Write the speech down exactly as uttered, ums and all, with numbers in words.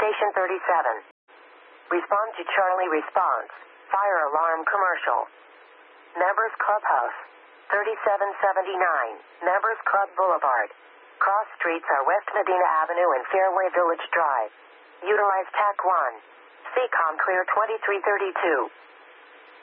Station thirty-seven. Respond to Charlie response. Fire alarm commercial. Members Clubhouse. thirty-seven seventy-nine. Members Club Boulevard. Cross streets are West Medina Avenue and Fairway Village Drive. Utilize T A C one. C COM clear twenty-three thirty-two.